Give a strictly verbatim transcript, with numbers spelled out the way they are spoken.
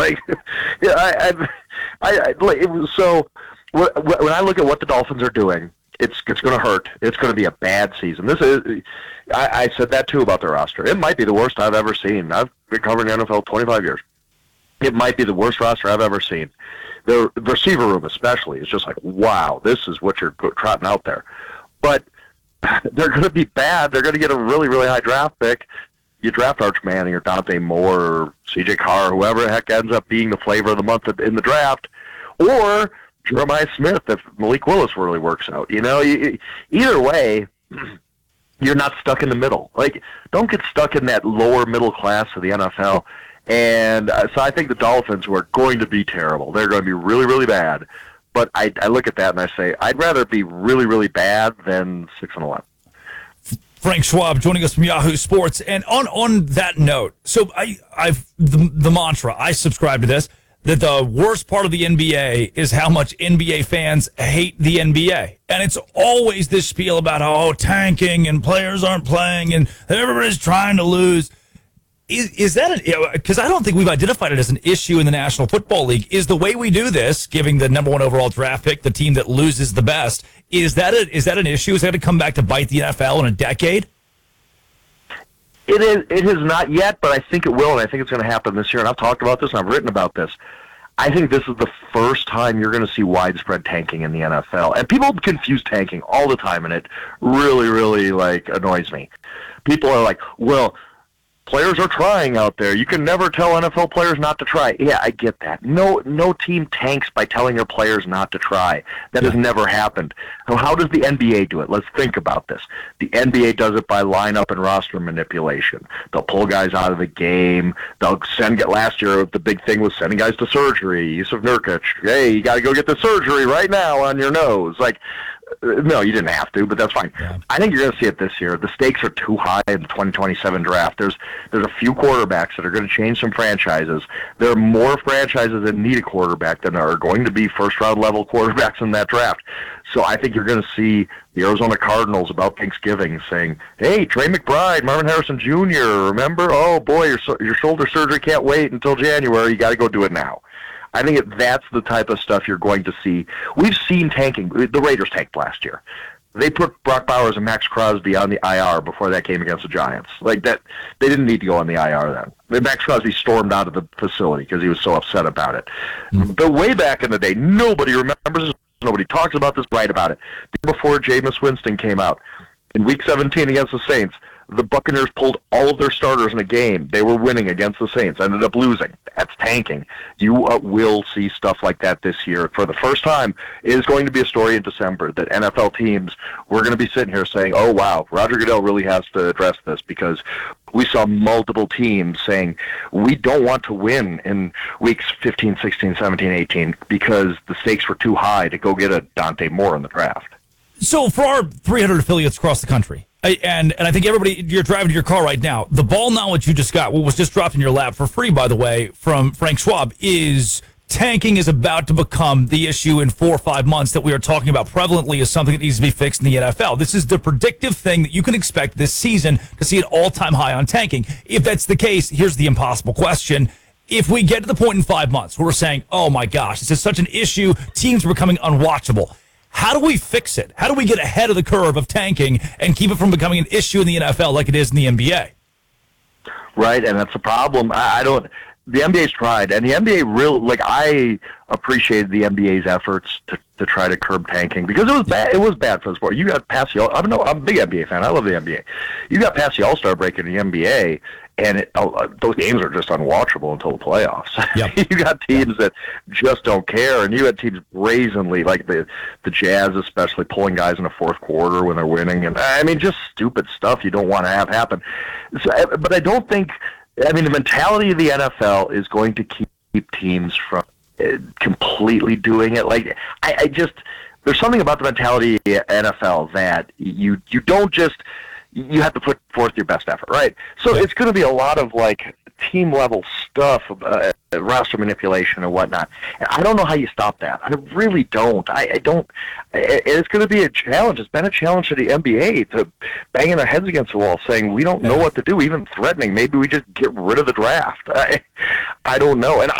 Like, yeah, I, I, I, I it was so. When I look at what the Dolphins are doing, it's it's going to hurt. It's going to be a bad season. This is. I, I said that too about their roster. It might be the worst I've ever seen. I've been covering the N F L twenty-five years. It might be the worst roster I've ever seen. The receiver room, especially, is just like, wow, this is what you're trotting out there. But they're going to be bad. They're going to get a really, really high draft pick. You draft Arch Manning or Dante Moore or C J Carr, whoever the heck ends up being the flavor of the month in the draft, or Jeremiah Smith if Malik Willis really works out. You know, you, either way, you're not stuck in the middle. Like, don't get stuck in that lower middle class of the N F L. And uh, so I think the Dolphins were going to be terrible. They're going to be really, really bad. But I, I look at that and I say, I'd rather be really, really bad than six and eleven. Frank Schwab joining us from Yahoo Sports. And on, on that note, so I, I've the, the mantra, I subscribe to this, that the worst part of the N B A is how much N B A fans hate the N B A. And it's always this spiel about, oh, tanking and players aren't playing and everybody's trying to lose. Is, is that an, because I don't think we've identified it as an issue in the National Football League. Is the way we do this, giving the number one overall draft pick, the team that loses the best, is that a, is that an issue? Is that going to come back to bite the N F L in a decade? It is. It has not yet, but I think it will, and I think it's going to happen this year. And I've talked about this, and I've written about this. I think this is the first time you're going to see widespread tanking in the N F L. And people confuse tanking all the time, and it really, really, like, annoys me. People are like, well, players are trying out there. You can never tell N F L players not to try. Yeah, I get that. No no team tanks by telling their players not to try. That has never happened. So how does the N B A do it? Let's think about this. The N B A does it by lineup and roster manipulation. They'll pull guys out of the game. They'll send, get last year, the big thing was sending guys to surgery. Yusuf Nurkic, hey, you got to go get the surgery right now on your nose. Like, no, you didn't have to, but that's fine. Yeah. I think you're going to see it this year. The stakes are too high in the twenty twenty-seven draft. There's there's a few quarterbacks that are going to change some franchises. There are more franchises that need a quarterback than are going to be first-round level quarterbacks in that draft. So I think you're going to see the Arizona Cardinals about Thanksgiving saying, hey, Trey McBride, Marvin Harrison Junior, remember? Oh, boy, your your shoulder surgery can't wait until January. You got to go do it now. I think it, that's the type of stuff you're going to see. We've seen tanking. The Raiders tanked last year. They put Brock Bowers and Max Crosby on the I R before that game against the Giants. Like that, they didn't need to go on the I R then. Max Crosby stormed out of the facility because he was so upset about it. Mm-hmm. But way back in the day, nobody remembers this. Nobody talks about this. Write about it. Before Jameis Winston came out in Week seventeen against the Saints, the Buccaneers pulled all of their starters in a game. They were winning against the Saints, ended up losing. That's tanking. You uh, will see stuff like that this year. For the first time, it is going to be a story in December that N F L teams, we're going to be sitting here saying, oh, wow, Roger Goodell really has to address this, because we saw multiple teams saying, we don't want to win in weeks fifteen, sixteen, seventeen, eighteen because the stakes were too high to go get a Dante Moore in the draft. So for our three hundred affiliates across the country, I, and and I think everybody, you're driving to your car right now, the ball knowledge you just got, what was just dropped in your lap for free, by the way, from Frank Schwab, is tanking is about to become the issue in four or five months that we are talking about prevalently as something that needs to be fixed in the N F L. This is the predictive thing that you can expect this season to see an all-time high on tanking. If that's the case, here's the impossible question. If we get to the point in five months where we're saying, oh my gosh, this is such an issue, teams are becoming unwatchable, how do we fix it? How do we get ahead of the curve of tanking and keep it from becoming an issue in the N F L like it is in the N B A? Right, and that's a problem. I, I don't. The N B A's tried, and the N B A real like I appreciated the N B A's efforts to, to try to curb tanking because it was bad. It was bad for the sport. You got past the. I'm no. I'm a big N B A fan. I love the N B A. You got past the All-Star break in the N B A, and it, uh, those games are just unwatchable until the playoffs. Yep. You got teams that just don't care, and you had teams brazenly, like the the Jazz especially, pulling guys in the fourth quarter when they're winning, and I mean just stupid stuff you don't want to have happen. So, but I don't think. I mean, the mentality of the N F L is going to keep teams from uh, completely doing it. Like, I, I just, there's something about the mentality of the N F L that you you don't just, you have to put forth your best effort, right? So it's going to be a lot of, like, team-level stuff, uh, roster manipulation and whatnot. And I don't know how you stop that. I really don't. I, I don't. It, it's going to be a challenge. It's been a challenge to the N B A to banging their heads against the wall saying, we don't know what to do, even threatening. Maybe we just get rid of the draft. I, I don't know. And